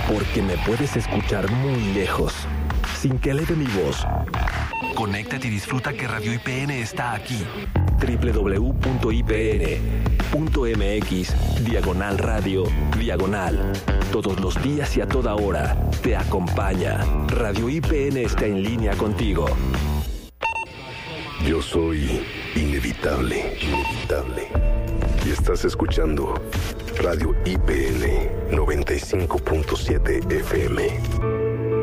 porque me puedes escuchar muy lejos, sin que eleve mi voz. Conéctate y disfruta que Radio IPN está aquí. www.ipn.mx/radio/. Todos los días y a toda hora te acompaña. Radio IPN está en línea contigo. Yo soy inevitable. Y estás escuchando Radio IPN 95.7 FM.